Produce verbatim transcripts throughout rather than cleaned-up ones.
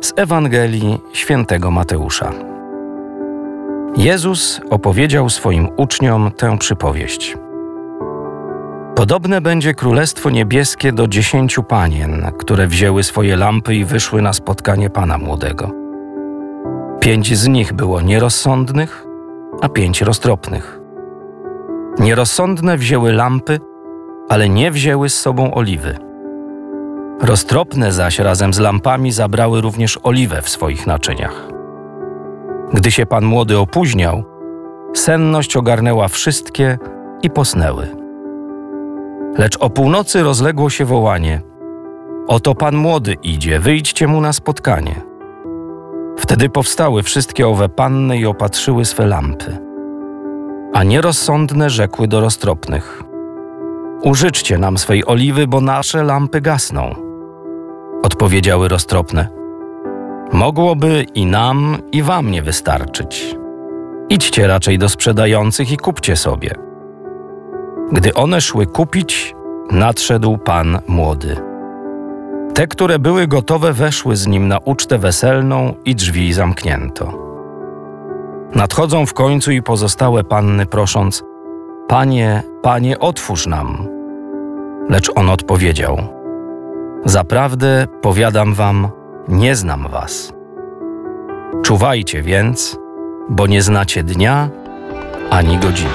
Z Ewangelii Świętego Mateusza. Jezus opowiedział swoim uczniom tę przypowieść. Podobne będzie Królestwo Niebieskie do dziesięciu panien, które wzięły swoje lampy i wyszły na spotkanie Pana Młodego. Pięć z nich było nierozsądnych, a pięć roztropnych. Nierozsądne wzięły lampy, ale nie wzięły z sobą oliwy. Roztropne zaś razem z lampami zabrały również oliwę w swoich naczyniach. Gdy się Pan Młody opóźniał, senność ogarnęła wszystkie i posnęły. Lecz o północy rozległo się wołanie: oto Pan Młody idzie, wyjdźcie mu na spotkanie. Wtedy powstały wszystkie owe panny i opatrzyły swe lampy. A nierozsądne rzekły do roztropnych: użyczcie nam swej oliwy, bo nasze lampy gasną. Odpowiedziały roztropne: mogłoby i nam, i wam nie wystarczyć. Idźcie raczej do sprzedających i kupcie sobie. Gdy one szły kupić, nadszedł Pan Młody. Te, które były gotowe, weszły z nim na ucztę weselną i drzwi zamknięto. Nadchodzą w końcu i pozostałe panny, prosząc: Panie, Panie, otwórz nam. Lecz on odpowiedział: zaprawdę, powiadam wam, nie znam was. Czuwajcie więc, bo nie znacie dnia ani godziny.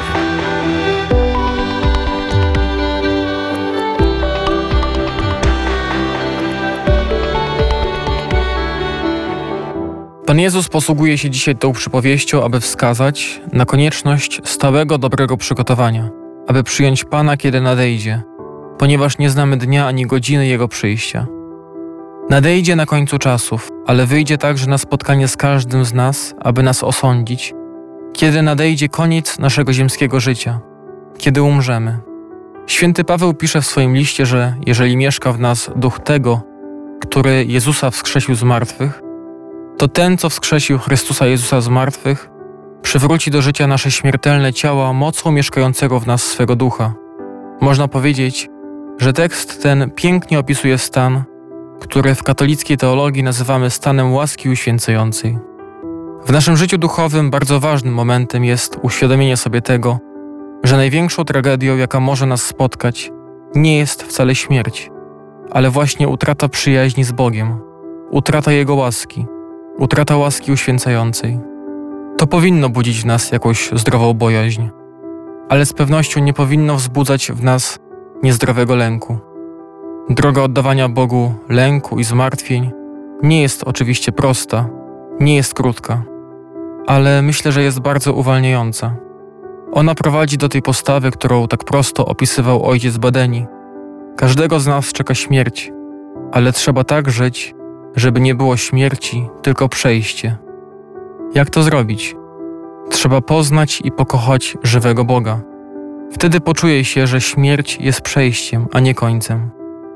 Pan Jezus posługuje się dzisiaj tą przypowieścią, aby wskazać na konieczność stałego dobrego przygotowania, aby przyjąć Pana, kiedy nadejdzie, ponieważ nie znamy dnia ani godziny Jego przyjścia. Nadejdzie na końcu czasów, ale wyjdzie także na spotkanie z każdym z nas, aby nas osądzić, kiedy nadejdzie koniec naszego ziemskiego życia, kiedy umrzemy. Święty Paweł pisze w swoim liście, że jeżeli mieszka w nas duch tego, który Jezusa wskrzesił z martwych, to ten, co wskrzesił Chrystusa Jezusa z martwych, przywróci do życia nasze śmiertelne ciała mocą mieszkającego w nas swego ducha. Można powiedzieć, że tekst ten pięknie opisuje stan, który w katolickiej teologii nazywamy stanem łaski uświęcającej. W naszym życiu duchowym bardzo ważnym momentem jest uświadomienie sobie tego, że największą tragedią, jaka może nas spotkać, nie jest wcale śmierć, ale właśnie utrata przyjaźni z Bogiem, utrata Jego łaski, utrata łaski uświęcającej. To powinno budzić w nas jakąś zdrową bojaźń, ale z pewnością nie powinno wzbudzać w nas niezdrowego lęku. Droga oddawania Bogu lęku i zmartwień nie jest oczywiście prosta, nie jest krótka, ale myślę, że jest bardzo uwalniająca. Ona prowadzi do tej postawy, którą tak prosto opisywał ojciec Badeni. Każdego z nas czeka śmierć, ale trzeba tak żyć, żeby nie było śmierci, tylko przejście. Jak to zrobić? Trzeba poznać i pokochać żywego Boga. Wtedy poczuje się, że śmierć jest przejściem, a nie końcem.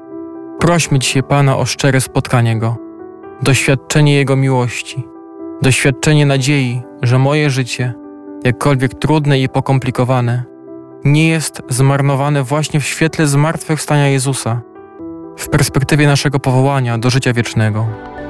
Prośmy dzisiaj Pana o szczere spotkanie Go, doświadczenie Jego miłości, doświadczenie nadziei, że moje życie, jakkolwiek trudne i pokomplikowane, nie jest zmarnowane właśnie w świetle zmartwychwstania Jezusa, w perspektywie naszego powołania do życia wiecznego.